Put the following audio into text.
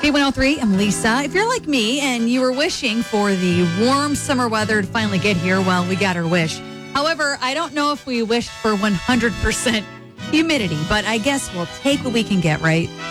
K103, I'm Lisa. If you're like me and you were wishing for the warm summer weather to finally get here, well, we got our wish. However, I don't know if we wished for 100% humidity, but I guess we'll take what we can get, right?